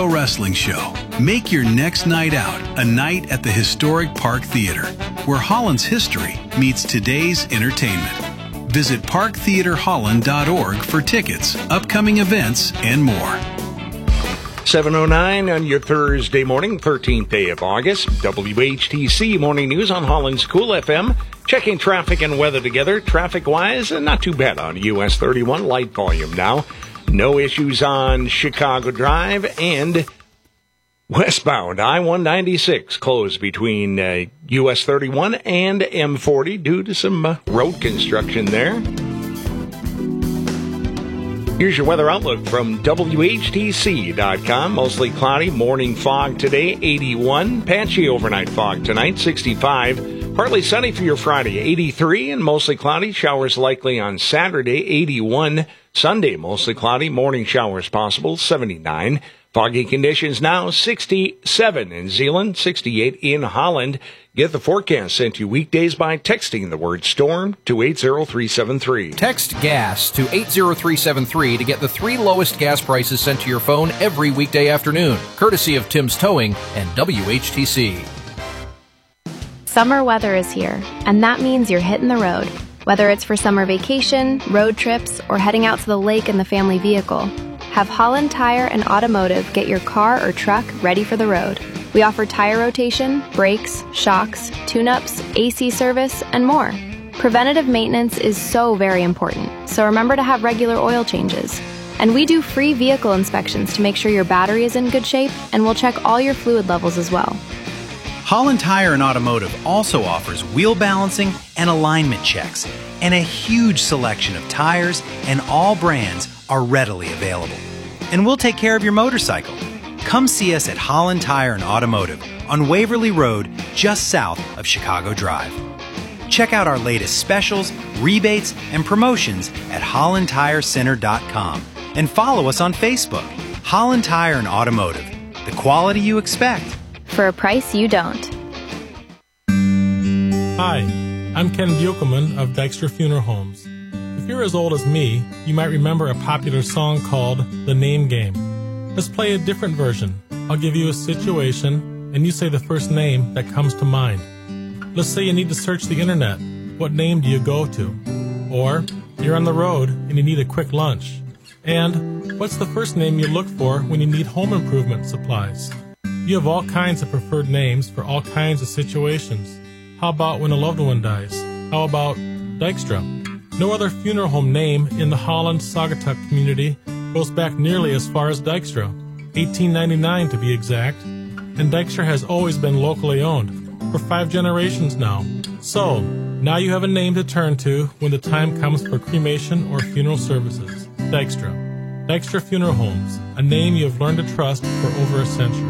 Pro Wrestling Show. Make your next night out a night at the historic Park Theater, where Holland's history meets today's entertainment. Visit parktheaterholland.org for tickets, upcoming events, and more. 7:09 on your Thursday morning, 13th day of August. WHTC Morning News on Holland's Cool FM. Checking traffic and weather together. Traffic-wise, not too bad on US 31. Light volume now. No issues on Chicago Drive and westbound I-196 closed between US 31 and M40 due to some road construction there. Here's your weather outlook from WHTC.com. Mostly cloudy, morning fog today, 81. Patchy overnight fog tonight, 65. Partly sunny for your Friday, 83. And mostly cloudy, showers likely on Saturday, 81. Sunday, mostly cloudy, morning showers possible, 79. Foggy conditions now, 67 in Zeeland, 68 in Holland. Get the forecast sent to you weekdays by texting the word storm to 80373. Text GAS to 80373 to get the 3 lowest gas prices sent to your phone every weekday afternoon, courtesy of Tim's Towing and WHTC. Summer weather is here, and that means you're hitting the road. Whether it's for summer vacation, road trips, or heading out to the lake in the family vehicle, have Holland Tire and Automotive get your car or truck ready for the road. We offer tire rotation, brakes, shocks, tune-ups, AC service, and more. Preventative maintenance is so very important, so remember to have regular oil changes. And we do free vehicle inspections to make sure your battery is in good shape, and we'll check all your fluid levels as well. Holland Tire and Automotive also offers wheel balancing and alignment checks, and a huge selection of tires and all brands are readily available. And we'll take care of your motorcycle. Come see us at Holland Tire and Automotive on Waverly Road, just south of Chicago Drive. Check out our latest specials, rebates, and promotions at hollandtirecenter.com and follow us on Facebook. Holland Tire and Automotive, the quality you expect for a price you don't. Hi, I'm Ken Buchelman of Dykstra Funeral Homes. If you're as old as me, you might remember a popular song called The Name Game. Let's play a different version. I'll give you a situation, and you say the first name that comes to mind. Let's say you need to search the internet. What name do you go to? Or you're on the road and you need a quick lunch. And what's the first name you look for when you need home improvement supplies? You have all kinds of preferred names for all kinds of situations. How about when a loved one dies? How about Dykstra? No other funeral home name in the Holland-Saugatuck community goes back nearly as far as Dykstra, 1899 to be exact, and Dykstra has always been locally owned, for 5 generations now. So, now you have a name to turn to when the time comes for cremation or funeral services. Dykstra. Dykstra Funeral Homes, a name you have learned to trust for over a century.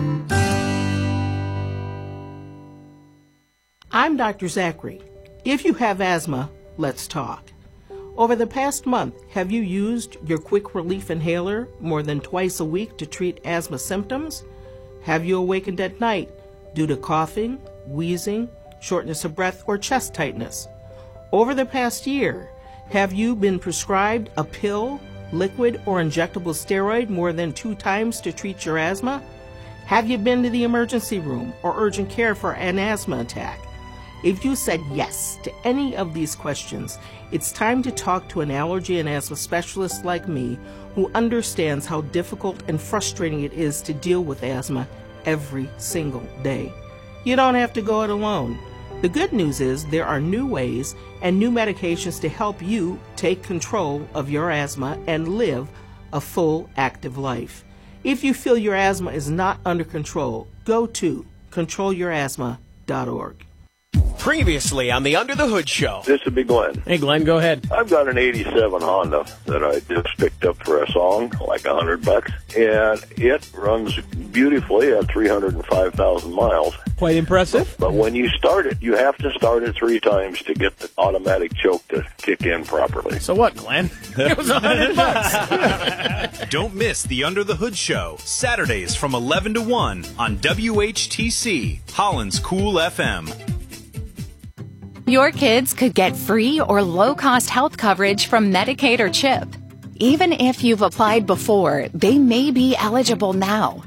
I'm Dr. Zachary. If you have asthma, let's talk. Over the past month, have you used your quick relief inhaler more than twice a week to treat asthma symptoms? Have you awakened at night due to coughing, wheezing, shortness of breath, or chest tightness? Over the past year, have you been prescribed a pill, liquid, or injectable steroid more than 2 times to treat your asthma? Have you been to the emergency room or urgent care for an asthma attack? If you said yes to any of these questions, it's time to talk to an allergy and asthma specialist like me who understands how difficult and frustrating it is to deal with asthma every single day. You don't have to go it alone. The good news is there are new ways and new medications to help you take control of your asthma and live a full, active life. If you feel your asthma is not under control, go to controlyourasthma.org. Previously on the Under the Hood Show. This would be Glenn. Hey, Glenn, go ahead. I've got an 87 Honda that I just picked up for a song, like $100, and it runs beautifully at 305,000 miles. Quite impressive. But when you start it, you have to start it 3 times to get the automatic choke to kick in properly. So what, Glenn? It was $100. Don't miss the Under the Hood Show, Saturdays from 11 to 1 on WHTC, Holland's Cool FM. Your kids could get free or low-cost health coverage from Medicaid or CHIP. Even if you've applied before, they may be eligible now.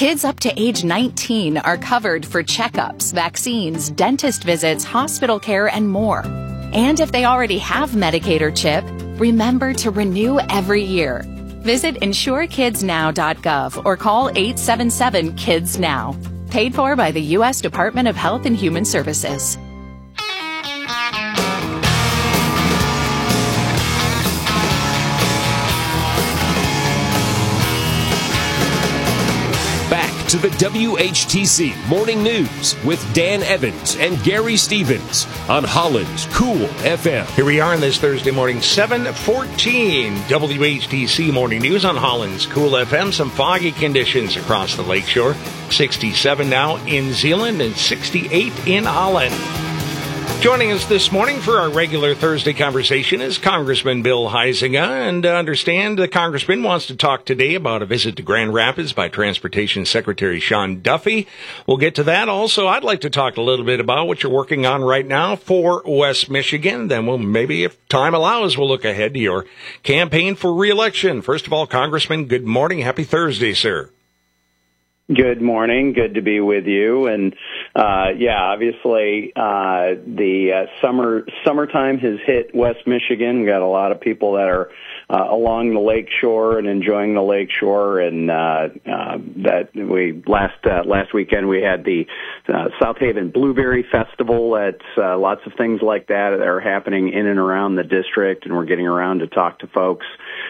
Kids up to age 19 are covered for checkups, vaccines, dentist visits, hospital care, and more. And if they already have Medicaid or CHIP, remember to renew every year. Visit insurekidsnow.gov or call 877-KIDS-NOW. Paid for by the U.S. Department of Health and Human Services. To the WHTC Morning News with Dan Evans and Gary Stevens on Holland's Cool FM. Here we are on this Thursday morning, 7:14 WHTC Morning News on Holland's Cool FM. Some foggy conditions across the lakeshore. 67 now in Zeeland and 68 in Holland. Joining us this morning for our regular Thursday conversation is Congressman Bill Huizenga, and understand the Congressman wants to talk today about a visit to Grand Rapids by Transportation Secretary Sean Duffy. We'll get to that. Also, I'd like to talk a little bit about what you're working on right now for West Michigan. Then we'll maybe, if time allows, we'll look ahead to your campaign for re-election. First of all, Congressman, good morning. Happy Thursday, sir. Good morning. Good to be with you. And obviously the summertime has hit West Michigan. We've got a lot of people that are along the lake shore and enjoying the lake shore. And that we last weekend we had the South Haven Blueberry Festival. That's lots of things like that are happening in and around the district, and we're getting around to talk to folks.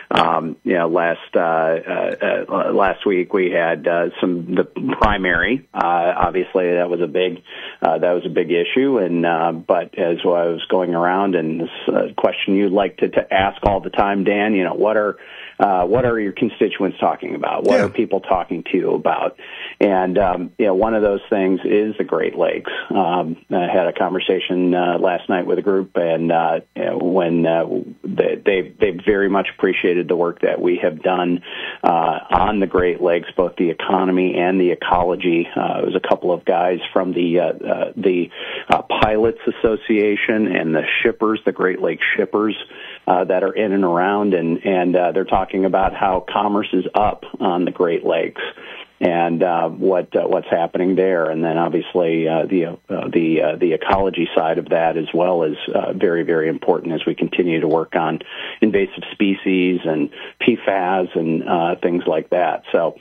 Last week we had the primary. Obviously, that was a big issue. And but as I was going around, and this question you'd like to ask all the time, Dan, what are your constituents talking about? What are people talking to you about? And one of those things is the Great Lakes. I had a conversation last night with a group, and when they very much appreciated the work that we have done on the Great Lakes, both the economy and the ecology. It was a couple of guys from the Pilots Association and the shippers, the Great Lakes shippers, that are in and around, and they're talking about how commerce is up on the Great Lakes and what's happening there, and then obviously the ecology side of that as well is very, very important as we continue to work on invasive species and PFAS and things like that. So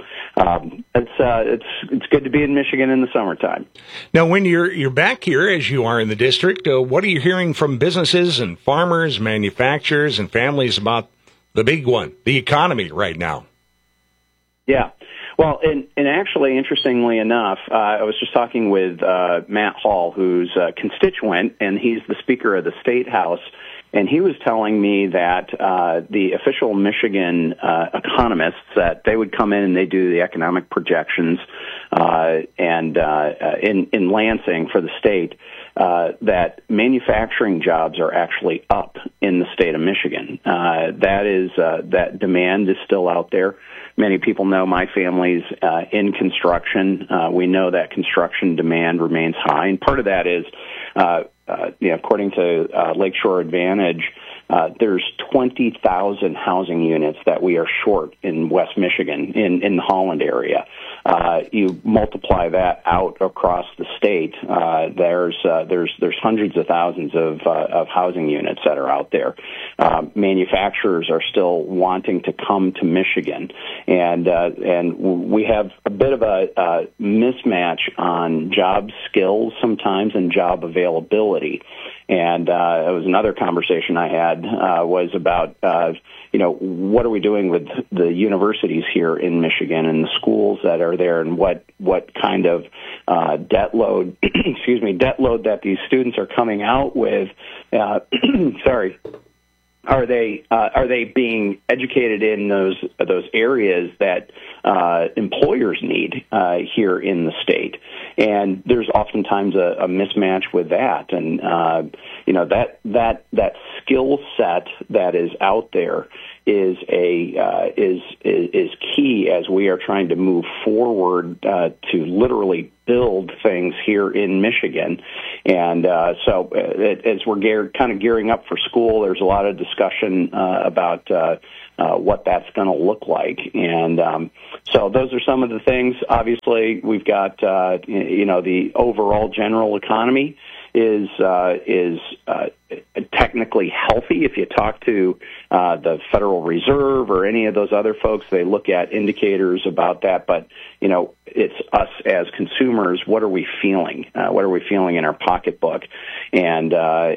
it's good to be in Michigan in the summertime. Now, when you're back here, as you are in the district, what are you hearing from businesses and farmers, manufacturers, and families about the big one, the economy right now? Yeah. Well, and actually, interestingly enough, I was just talking with Matt Hall, who's a constituent, and he's the Speaker of the State House, and he was telling me that the official Michigan economists, that they would come in and they do the economic projections in Lansing for the state, that manufacturing jobs are actually up in the state of Michigan. That demand is still out there. Many people know my family's in construction. We know that construction demand remains high, and part of that is, according to Lakeshore Advantage, there's 20,000 housing units that we are short in West Michigan, in the Holland area. You multiply that out across the state, there's hundreds of thousands of housing units that are out there. Manufacturers are still wanting to come to Michigan, and we have a bit of a mismatch on job skills sometimes and job availability. And it was another conversation I had was about what are we doing with the universities here in Michigan and the schools that are there, and what kind of debt load that these students are coming out with. Sorry. Are they being educated in those areas that employers need here in the state? And there's oftentimes a mismatch with that, and that skill set that is out there is key as we are trying to move forward to literally build things here in Michigan. And so as we're kind of gearing up for school, there's a lot of discussion about what that's going to look like. And so those are some of the things. Obviously, we've got the overall general economy is technically healthy. If you talk to the Federal Reserve or any of those other folks, they look at indicators about that. But it's us as consumers. What are we feeling? What are we feeling in our pocketbook? And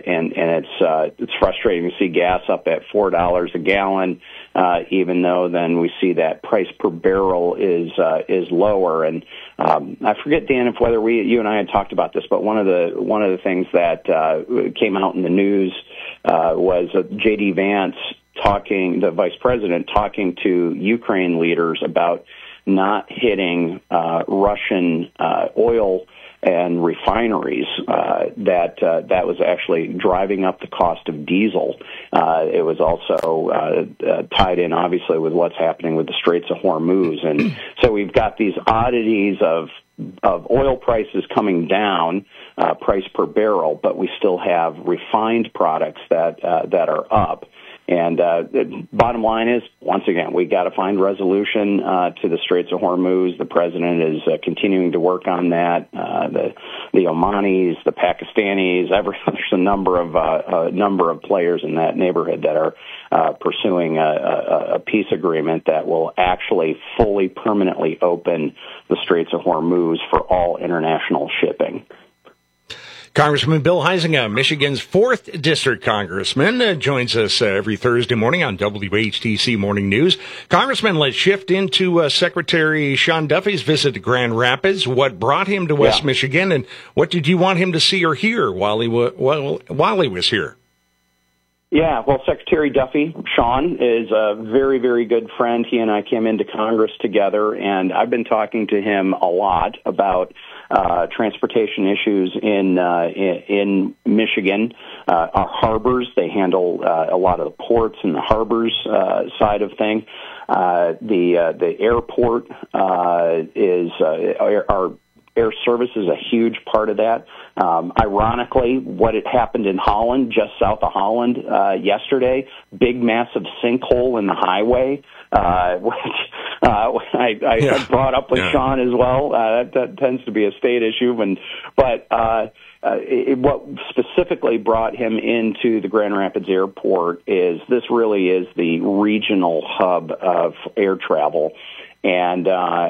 it's frustrating to see gas up at $4 a gallon, even though then we see that price per barrel is lower. And I forget, Dan, if whether you and I had talked about this, but one of the things that came out in the news was J.D. Vance the vice president, talking to Ukraine leaders about not hitting Russian oil and refineries. That was actually driving up the cost of diesel. It was also tied in, obviously, with what's happening with the Straits of Hormuz. And so we've got these oddities of oil prices coming down, price per barrel, but we still have refined products that are up. And the bottom line is, once again, we got to find resolution to the Straits of Hormuz. The president is continuing to work on that. The Omanis, the Pakistanis, there's a number of players in that neighborhood that are pursuing a peace agreement that will actually fully, permanently open the Straits of Hormuz for all international shipping. Congressman Bill Huizenga, Michigan's 4th District Congressman, joins us every Thursday morning on WHTC Morning News. Congressman, let's shift into Secretary Sean Duffy's visit to Grand Rapids. What brought him to West Michigan, and what did you want him to see or hear while he was here? Yeah, well, Secretary Duffy, Sean, is a very, very good friend. He and I came into Congress together, and I've been talking to him a lot about transportation issues in Michigan. Our harbors, they handle a lot of the ports and the harbors side of thing. The airport is our air service is a huge part of that. Ironically, what had happened in Holland, just south of Holland, yesterday, big massive sinkhole in the highway, which I brought up with Sean as well. That tends to be a state issue, but what specifically brought him into the Grand Rapids Airport is this really is the regional hub of air travel. And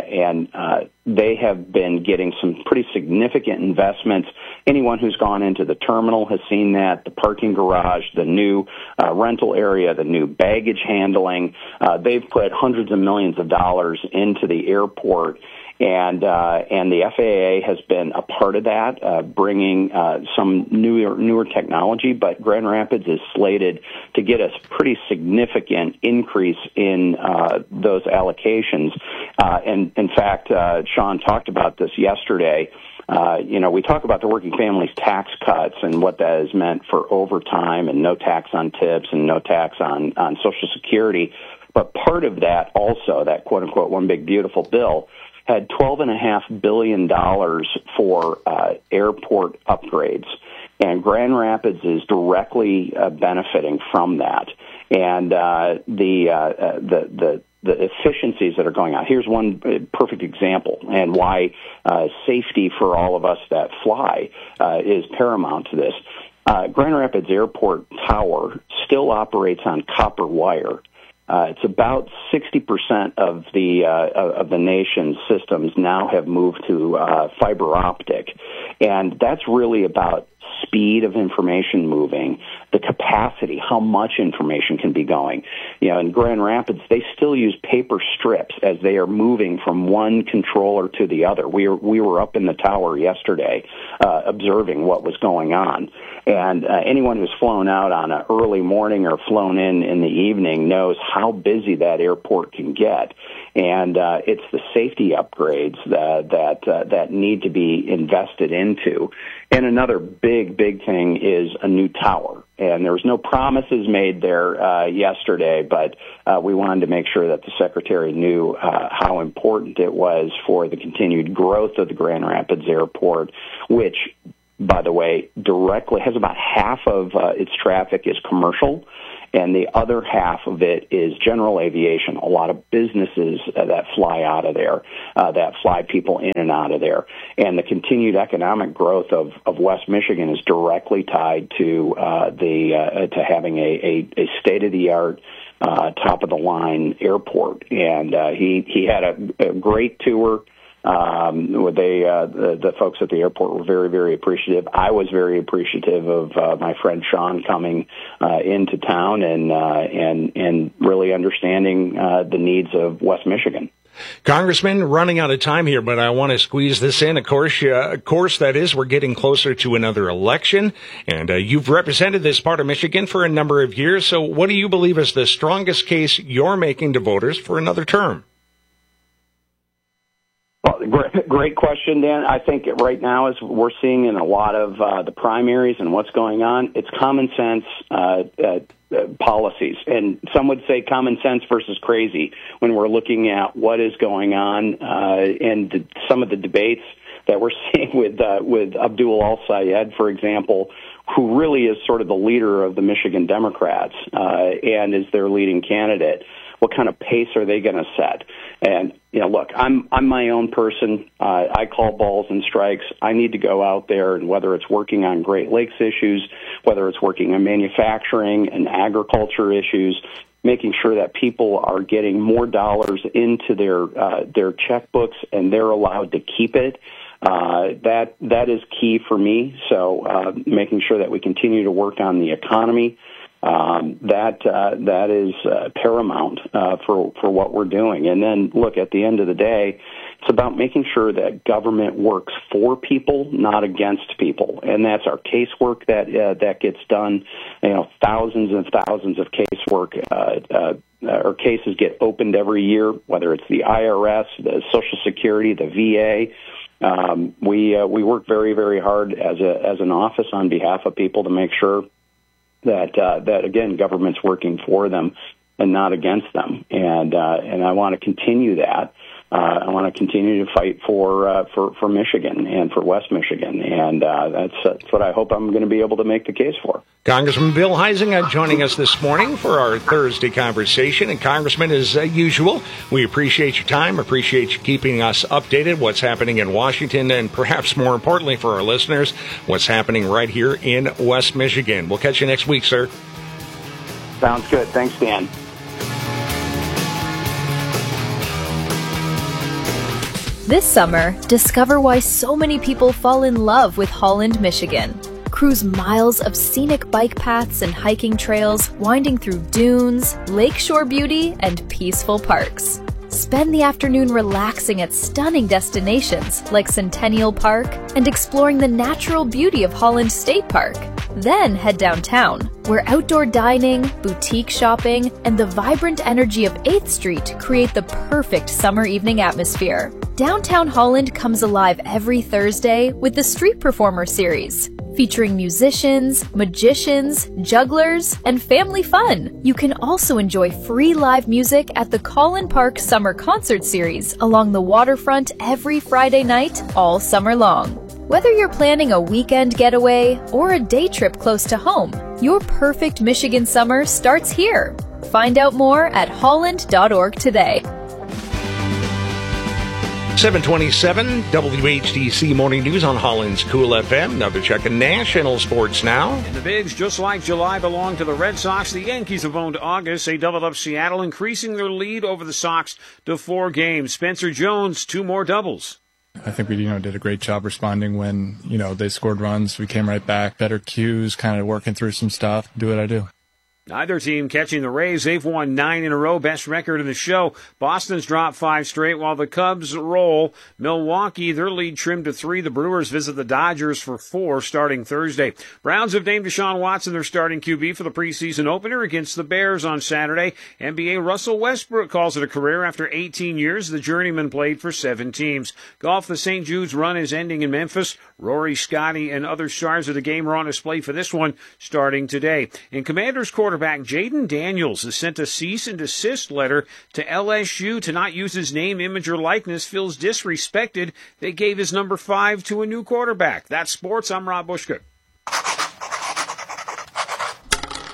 they have been getting some pretty significant investments. Anyone who's gone into the terminal has seen that, the parking garage, the new rental area, the new baggage handling. They've put hundreds of millions of dollars into the airport. And the FAA has been a part of that, bringing some newer technology. But Grand Rapids is slated to get a pretty significant increase in those allocations. And in fact, Sean talked about this yesterday. We talk about the working families tax cuts and what that has meant for overtime and no tax on tips and no tax on Social Security. But part of that also, that quote unquote one big beautiful bill, had $12.5 billion for airport upgrades. And Grand Rapids is directly benefiting from that. And the efficiencies that are going on. Here's one perfect example, and why safety for all of us that fly is paramount to this. Grand Rapids Airport Tower still operates on copper wire. It's about 60% of the nation's systems now have moved to fiber optic, and that's really about speed of information moving, the capacity, how much information can be going. In Grand Rapids, they still use paper strips as they are moving from one controller to the other. We were up in the tower yesterday observing what was going on. And anyone who's flown out on an early morning or flown in the evening knows how busy that airport can get. And it's the safety upgrades that need to be invested into. And another big thing is a new tower. And there was no promises made there yesterday, but we wanted to make sure that the Secretary knew how important it was for the continued growth of the Grand Rapids Airport, which, by the way, directly has about half of its traffic is commercial. And the other half of it is general aviation, a lot of businesses that fly out of there, that fly people in and out of there. And the continued economic growth of West Michigan is directly tied to to having a state-of-the-art top-of-the-line airport. And he had a great tour. The folks at the airport were very, very appreciative. I was very appreciative of my friend Sean coming into town and really understanding the needs of West Michigan. Congressman, running out of time here, but I want to squeeze this in. Of course, that is, we're getting closer to another election, and you've represented this part of Michigan for a number of years. So what do you believe is the strongest case you're making to voters for another term? Well, great question, Dan. I think right now, as we're seeing in a lot of the primaries and what's going on, it's common sense policies. And some would say common sense versus crazy when we're looking at what is going on and some of the debates that we're seeing with Abdul Al-Sayed, for example, who really is sort of the leader of the Michigan Democrats and is their leading candidate. What kind of pace are they going to set? And, look, I'm my own person. I call balls and strikes. I need to go out there, and whether it's working on Great Lakes issues, whether it's working on manufacturing and agriculture issues, making sure that people are getting more dollars into their checkbooks and they're allowed to keep it. That is key for me. So making sure that we continue to work on the economy. That is paramount for what we're doing. And then, look, at the end of the day, it's about making sure that government works for people, not against people. And that's our casework that gets done. Thousands and thousands of casework or cases get opened every year, whether it's the IRS, the Social Security, the VA. We work very, very hard as an office on behalf of people to make sure that again, government's working for them and not against them. And I want to continue that. I want to continue to fight for Michigan and for West Michigan. And that's what I hope I'm going to be able to make the case for. Congressman Bill Huizenga joining us this morning for our Thursday conversation. And Congressman, as usual, we appreciate your time, appreciate you keeping us updated, what's happening in Washington, and perhaps more importantly for our listeners, what's happening right here in West Michigan. We'll catch you next week, sir. Sounds good. Thanks, Dan. This summer, discover why so many people fall in love with Holland, Michigan. Cruise miles of scenic bike paths and hiking trails, winding through dunes, lakeshore beauty, and peaceful parks. Spend the afternoon relaxing at stunning destinations like Centennial Park and exploring the natural beauty of Holland State Park. Then head downtown, where outdoor dining, boutique shopping, and the vibrant energy of 8th Street create the perfect summer evening atmosphere. Downtown Holland comes alive every Thursday with the Street Performer series, featuring musicians, magicians, jugglers, and family fun. You can also enjoy free live music at the Collin Park Summer Concert Series along the waterfront every Friday night all summer long. Whether you're planning a weekend getaway or a day trip close to home, your perfect Michigan summer starts here. Find out more at holland.org today. 727 WHTC Morning News on Holland's Cool FM. Another check of national sports now. And the Bigs, just like July, belong to the Red Sox. The Yankees have owned August. They doubled up Seattle, increasing their lead over the Sox to 4 games. Spencer Jones, 2 more doubles. I think we, did a great job responding when, they scored runs. We came right back, better cues, kind of working through some stuff, do what I do. Neither team catching the Rays. They've won 9 in a row, best record in the show. Boston's dropped 5 straight while the Cubs roll. Milwaukee, their lead trimmed to 3. The Brewers visit the Dodgers for 4 starting Thursday. Browns have named Deshaun Watson their starting QB for the preseason opener against the Bears on Saturday. NBA Russell Westbrook calls it a career after 18 years. The journeyman played for 7 teams. Golf, the St. Jude's run is ending in Memphis. Rory, Scotty, and other stars of the game are on display for this one starting today. In Commanders quarterback Jaden Daniels has sent a cease and desist letter to LSU to not use his name, image, or likeness. Feels disrespected. They gave his number 5 to a new quarterback. That's sports. I'm Rob Bushgood.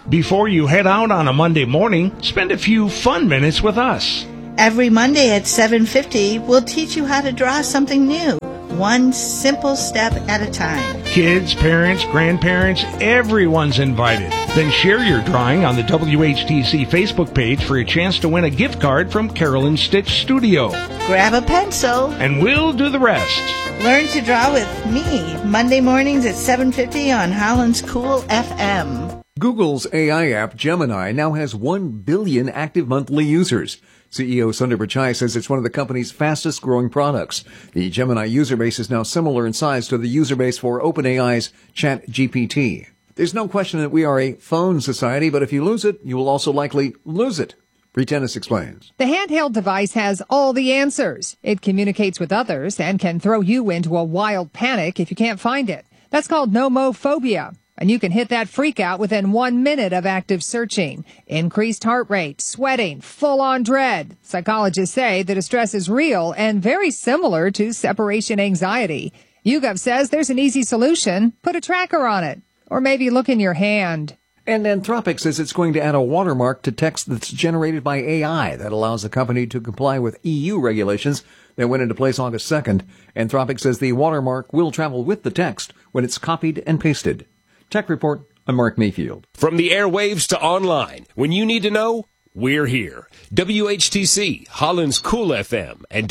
Before you head out on a Monday morning, spend a few fun minutes with us. Every Monday at 7:50, we'll teach you how to draw something new, one simple step at a time. Kids, parents, grandparents, everyone's invited. Then share your drawing on the WHTC Facebook page for a chance to win a gift card from Carolyn Stitch Studio. Grab a pencil. And we'll do the rest. Learn to draw with me, Monday mornings at 7:50 on Holland's Cool FM. Google's AI app Gemini now has 1 billion active monthly users. CEO Sundar Pichai says it's one of the company's fastest growing products. The Gemini user base is now similar in size to the user base for OpenAI's ChatGPT. There's no question that we are a phone society, but if you lose it, you will also likely lose it. Bree Tennis explains. The handheld device has all the answers. It communicates with others and can throw you into a wild panic if you can't find it. That's called nomophobia. And you can hit that freak out within 1 minute of active searching. Increased heart rate, sweating, full-on dread. Psychologists say the distress is real and very similar to separation anxiety. YouGov says there's an easy solution. Put a tracker on it. Or maybe look in your hand. And Anthropic says it's going to add a watermark to text that's generated by AI that allows the company to comply with EU regulations that went into place August 2nd. Anthropic says the watermark will travel with the text when it's copied and pasted. Tech Report, I'm Mark Mayfield. From the airwaves to online, when you need to know, we're here. WHTC, Holland's Cool FM, and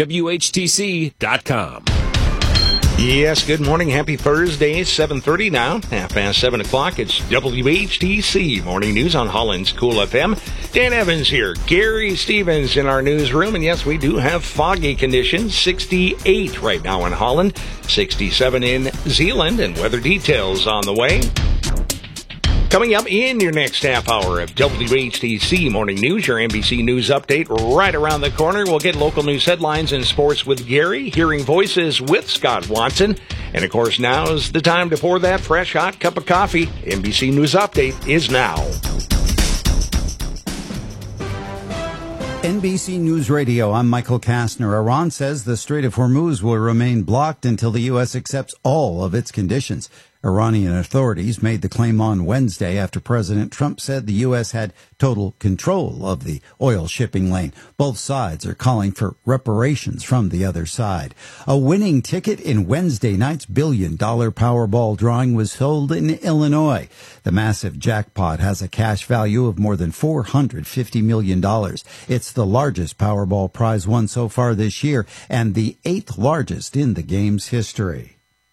WHTC.com. Yes, good morning. Happy Thursday, 7:30 now. 7:30. It's WHTC Morning News on Holland's Cool FM. Dan Evans here. Gary Stevens in our newsroom. And yes, we do have foggy conditions. 68 right now in Holland. 67 in Zeeland. And weather details on the way. Coming up in your next half hour of WHTC Morning News, your NBC News update right around the corner. We'll get local news headlines and sports with Gary, hearing voices with Scott Watson. And of course, now's the time to pour that fresh, hot cup of coffee. NBC News Update is now. NBC News Radio, I'm Michael Kastner. Iran says the Strait of Hormuz will remain blocked until the U.S. accepts all of its conditions. Iranian authorities made the claim on Wednesday after President Trump said the U.S. had total control of the oil shipping lane. Both sides are calling for reparations from the other side. A winning ticket in Wednesday night's billion-dollar Powerball drawing was sold in Illinois. The massive jackpot has a cash value of more than $450 million. It's the largest Powerball prize won so far this year and the 8th largest in the game's history.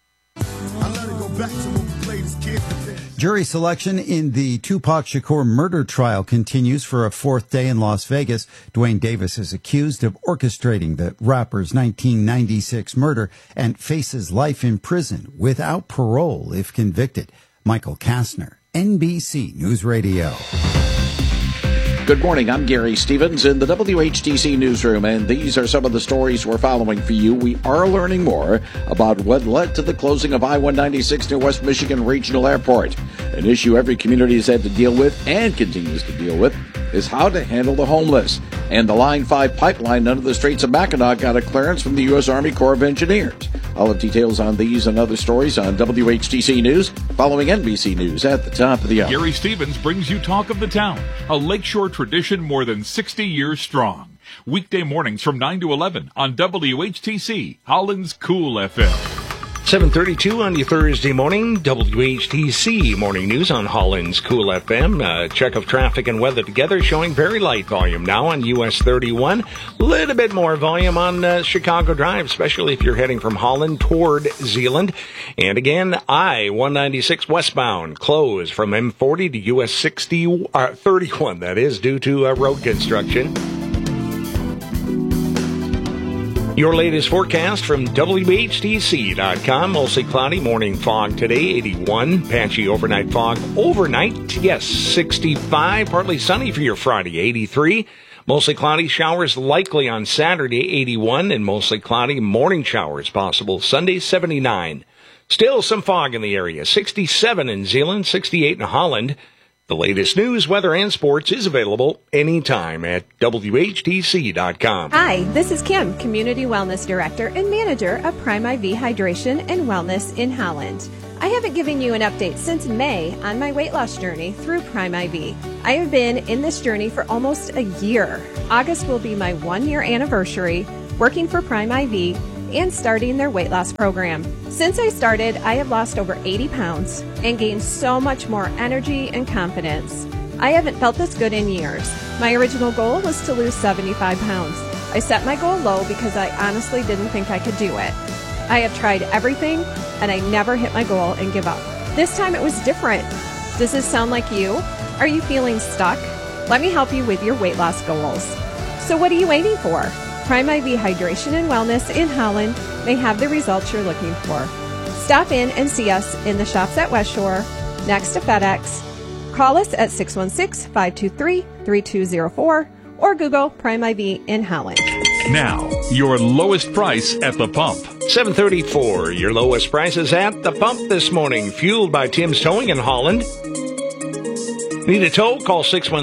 Jury selection in the Tupac Shakur murder trial continues for a fourth day in Las Vegas. Dwayne Davis is accused of orchestrating the rapper's 1996 murder and faces life in prison without parole if convicted. Michael Kastner, NBC News Radio. Good morning, I'm Gary Stevens in the WHTC newsroom, and these are some of the stories we're following for you. We are learning more about what led to the closing of I-196 near West Michigan Regional Airport. An issue every community has had to deal with and continues to deal with is how to handle the homeless. And the Line 5 pipeline under the Straits of Mackinac got a clearance from the U.S. Army Corps of Engineers. I'll have details on these and other stories on WHTC News, following NBC News at the top of the hour. Gary Stevens brings you Talk of the Town, a lakeshore tradition more than 60 years strong. Weekday mornings from 9 to 11 on WHTC, Holland's Cool FM. 7:32 on your Thursday morning, WHTC Morning News on Holland's Cool FM. Check of traffic and weather together, showing very light volume now on US 31. A little bit more volume on Chicago Drive, especially if you're heading from Holland toward Zeeland. And again, I-196 westbound, closed from M40 to US 31, that is, due to road construction. Your latest forecast from WHTC.com. Mostly cloudy, morning fog today, 81. Patchy overnight fog overnight, yes, 65. Partly sunny for your Friday, 83. Mostly cloudy showers likely on Saturday, 81. And mostly cloudy morning showers possible Sunday, 79. Still some fog in the area, 67 in Zeeland, 68 in Holland. The latest news, weather, and sports is available anytime at WHTC.com. Hi, this is Kim, Community Wellness Director and Manager of Prime IV Hydration and Wellness in Holland. I haven't given you an update since May on my weight loss journey through Prime IV. I have been in this journey for almost a year. August will be my 1-year anniversary working for Prime IV and starting their weight loss program. Since I started, I have lost over 80 pounds and gained so much more energy and confidence. I haven't felt this good in years. My original goal was to lose 75 pounds. I set my goal low because I honestly didn't think I could do it. I have tried everything, and I never hit my goal and give up. This time it was different. Does this sound like you? Are you feeling stuck? Let me help you with your weight loss goals. So what are you waiting for? Prime IV Hydration and Wellness in Holland may have the results you're looking for. Stop in and see us in the shops at West Shore, next to FedEx. Call us at 616-523-3204 or Google Prime IV in Holland. Now, your lowest price at the pump. 734, your lowest prices at the pump this morning, fueled by Tim's Towing in Holland. Need a tow? Call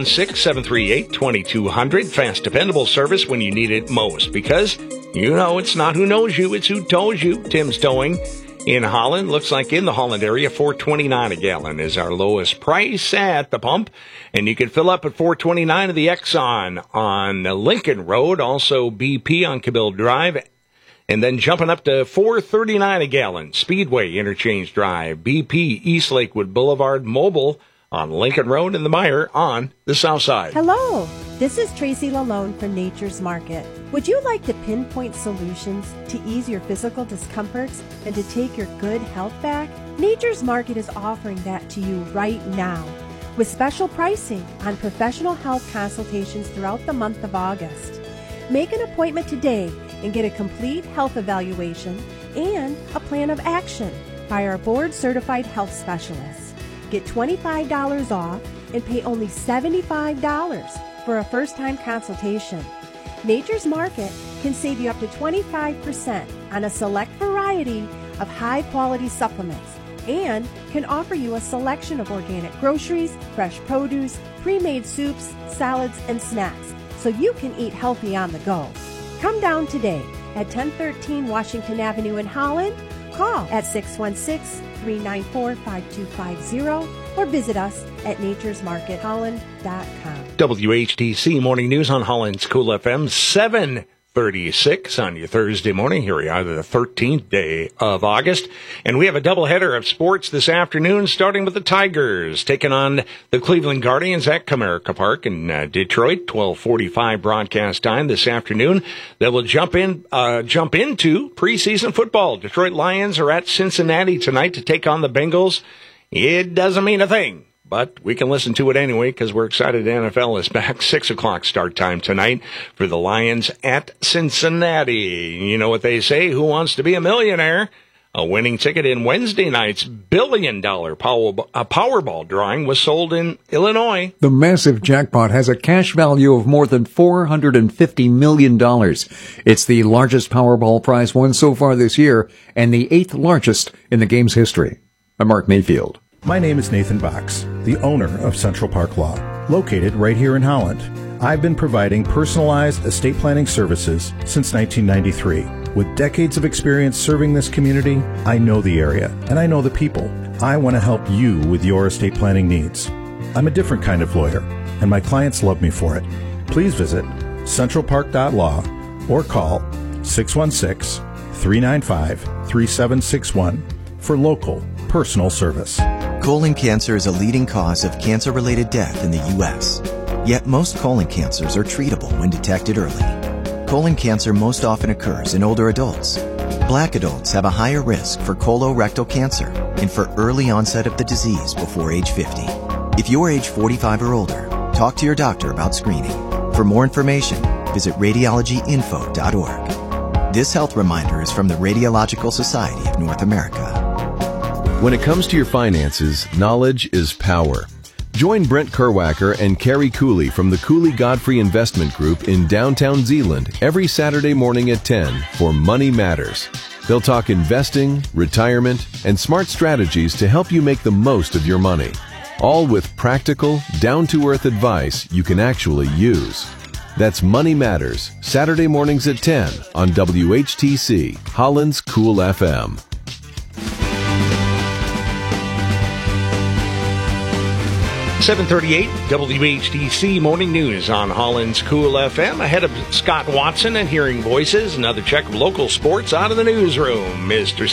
616-738-2200. Fast, dependable service when you need it most. Because, you know, it's not who knows you, it's who tows you. Tim's Towing in Holland. Looks like in the Holland area, $4.29 a gallon is our lowest price at the pump. And you can fill up at $4.29 of the Exxon on Lincoln Road. Also BP on Cabell Drive. And then jumping up to $4.39 a gallon, Speedway Interchange Drive, BP East Lakewood Boulevard, Mobile on Lincoln Road, and the Meyer on the south side. Hello, this is Tracy Lalone from Nature's Market. Would you like to pinpoint solutions to ease your physical discomforts and to take your good health back? Nature's Market is offering that to you right now with special pricing on professional health consultations throughout the month of August. Make an appointment today and get a complete health evaluation and a plan of action by our board-certified health specialists. Get $25 off and pay only $75 for a first-time consultation. Nature's Market can save you up to 25% on a select variety of high-quality supplements and can offer you a selection of organic groceries, fresh produce, pre-made soups, salads, and snacks so you can eat healthy on the go. Come down today at 1013 Washington Avenue in Holland. Call at 616-394-5250 or visit us at naturesmarketholland.com. WHTC Morning News on Holland's Cool FM, 7:36 on your Thursday morning. Here we are, the 13th day of August. And we have a doubleheader of sports this afternoon, starting with the Tigers taking on the Cleveland Guardians at Comerica Park in Detroit. 12:45 broadcast time this afternoon. Then we'll jump into preseason football. Detroit Lions are at Cincinnati tonight to take on the Bengals. It doesn't mean a thing, but we can listen to it anyway because we're excited the NFL is back. 6 o'clock start time tonight for the Lions at Cincinnati. You know what they say, who wants to be a millionaire? A winning ticket in Wednesday night's billion-dollar Powerball drawing was sold in Illinois. The massive jackpot has a cash value of more than $450 million. It's the largest Powerball prize won so far this year and the 8th largest in the game's history. I'm Mark Mayfield. My name is Nathan Box, the owner of Central Park Law, located right here in Holland. I've been providing personalized estate planning services since 1993. With decades of experience serving this community, I know the area and I know the people. I want to help you with your estate planning needs. I'm a different kind of lawyer, and my clients love me for it. Please visit centralpark.law or call 616-395-3761 for local personal service. Colon cancer is a leading cause of cancer-related death in the U.S. Yet most colon cancers are treatable when detected early. Colon cancer most often occurs in older adults. Black adults have a higher risk for colorectal cancer and for early onset of the disease before age 50. If you're age 45 or older, talk to your doctor about screening. For more information, visit radiologyinfo.org. This health reminder is from the Radiological Society of North America. When it comes to your finances, knowledge is power. Join Brent Kerwacker and Carrie Cooley from the Cooley Godfrey Investment Group in downtown Zeeland every Saturday morning at 10 for Money Matters. They'll talk investing, retirement, and smart strategies to help you make the most of your money. All with practical, down-to-earth advice you can actually use. That's Money Matters, Saturday mornings at 10 on WHTC, Holland's Cool FM. 738 WHTC Morning News on Holland's Cool FM. Ahead of Scott Watson and Hearing Voices, another check of local sports out of the newsroom. Mr.